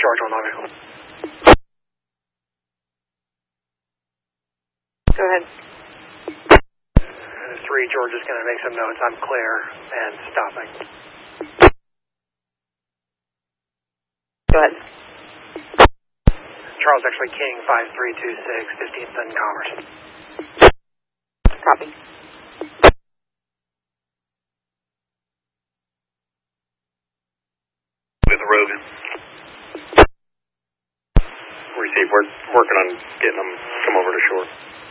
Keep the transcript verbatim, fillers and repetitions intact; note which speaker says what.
Speaker 1: Charge on nine.
Speaker 2: Go ahead.
Speaker 1: Three, George is going to make some notes. I'm clear and stopping.
Speaker 2: Go ahead.
Speaker 1: Charles actually King, five three two six, fifteenth and Commerce.
Speaker 2: Copy.
Speaker 3: With Rogan. Receive. We're working on getting them come over to shore.